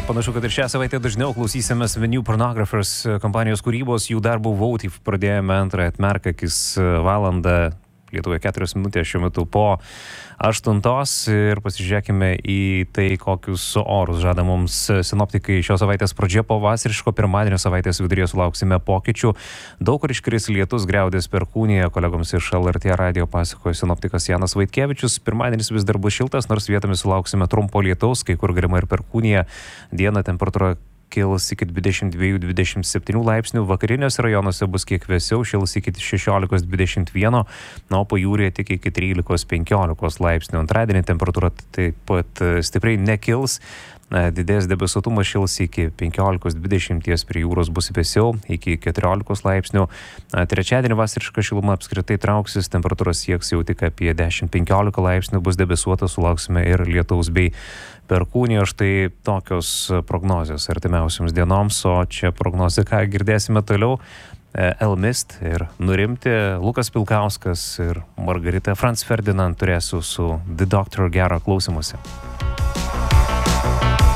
panašu, kad ir šią savaitę dažniau klausysimės Venue Pornographers kompanijos kūrybos. Jų darbų Votive pradėjome antrąją atmerkakis valandą. Lietuvoje 4 minutės šiuo metu po 8 ir pasižiūrėkime į tai, kokius orus žada mums sinoptikai šios savaitės pradžioje. Po vasariško pirmadienio savaitės viduryje sulauksime pokyčių. Daug kur iškris lietus, griaudės perkūnija. Kolegoms iš LRT radio pasakojo sinoptikas Janas Vaitkevičius. Pirmadienis vis dar bus šiltas, nors vietomis sulauksime trumpo lietaus, kai kur galima ir perkūnija. Dieną temperatūra kils iki 22-27 laipsnių, vakariniuose rajonuose bus kiek vėsiau, šils iki 16-21, o pajūryje tik iki 13-15 laipsnių. Antradienį temperatūra taip pat stipriai nekils, didės debesuotumas, šils iki 15-20, prie jūros bus vėsiau, iki 14 laipsnių. Trečiadienį vasariška šiluma apskritai trauksis, temperatūra sieks jau tik apie 10-15 laipsnių, bus debesuota, sulauksime ir lietaus bei perkūnijos. Štai tokios prognozijos artimiausiams dienoms, o čia prognozė, ką girdėsime toliau. Elmist ir Nurimti, Lukas Pilkauskas ir Margarita Franz Ferdinand turėsiu su The Doctor gerą klausimuose.